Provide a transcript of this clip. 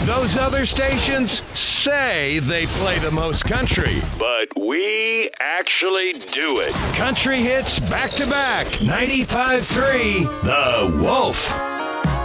Those other stations say they play the most country, but we actually do it. Country hits back to back. 95.3 The Wolf.